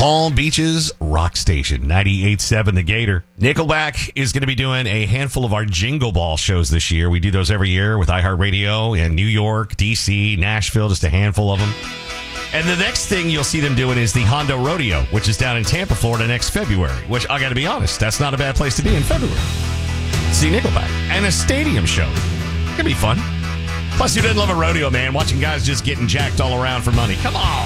Palm Beach's rock station, 98.7 The Gator. Nickelback is going to be doing a handful of our Jingle Ball shows this year. We do those every year with iHeartRadio in New York, D.C., Nashville, just a handful of them. And the next thing you'll see them doing is the Hondo Rodeo, which is down in Tampa, Florida next February, which I got to be honest, that's not a bad place to be in February. See Nickelback. And a stadium show. It could be fun. Plus, who doesn't love a rodeo, man? Watching guys just getting jacked all around for money. Come on.